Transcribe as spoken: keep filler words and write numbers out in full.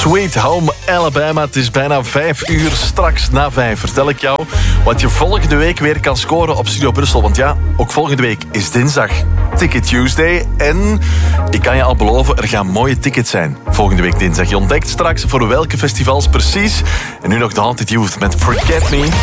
Sweet Home Alabama. Het is bijna vijf uur. Straks na vijf vertel ik jou wat je volgende week weer kan scoren op Studio Brussel. Want ja, ook volgende week is dinsdag Ticket Tuesday. En ik kan je al beloven, er gaan mooie tickets zijn volgende week dinsdag. Je ontdekt straks voor welke festivals precies. En nu nog de Haunted Youth met Forget Me.